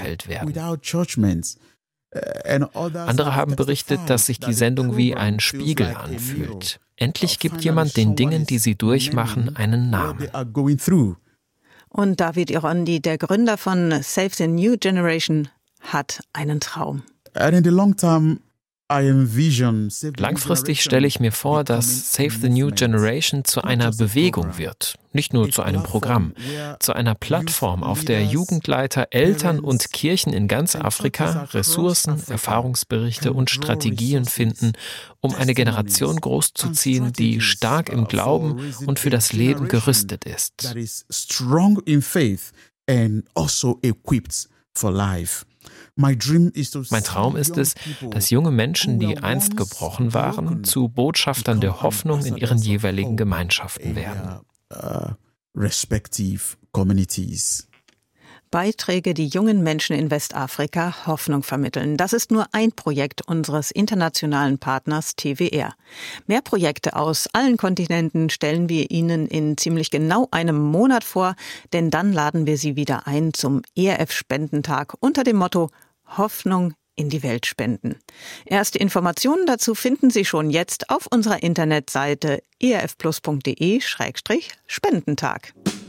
gestellt werden. Andere haben berichtet, dass sich die Sendung wie ein Spiegel anfühlt. Endlich gibt jemand den Dingen, die sie durchmachen, einen Namen. Und David Irondi, der Gründer von Save the New Generation, hat einen Traum. Langfristig stelle ich mir vor, dass Save the New Generation zu einer Bewegung wird, nicht nur zu einem Programm, zu einer Plattform, auf der Jugendleiter, Eltern und Kirchen in ganz Afrika Ressourcen, Erfahrungsberichte und Strategien finden, um eine Generation großzuziehen, die stark im Glauben und für das Leben gerüstet ist. Mein Traum ist es, dass junge Menschen, die einst gebrochen waren, zu Botschaftern der Hoffnung in ihren jeweiligen Gemeinschaften werden. Beiträge, die jungen Menschen in Westafrika Hoffnung vermitteln. Das ist nur ein Projekt unseres internationalen Partners TWR. Mehr Projekte aus allen Kontinenten stellen wir Ihnen in ziemlich genau einem Monat vor, denn dann laden wir Sie wieder ein zum ERF-Spendentag unter dem Motto Hoffnung in die Welt spenden. Erste Informationen dazu finden Sie schon jetzt auf unserer Internetseite erfplus.de/Spendentag.